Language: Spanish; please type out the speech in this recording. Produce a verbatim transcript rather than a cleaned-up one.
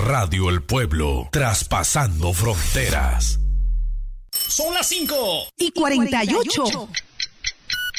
Radio El Pueblo, traspasando fronteras. Son las cinco y cuarenta y ocho.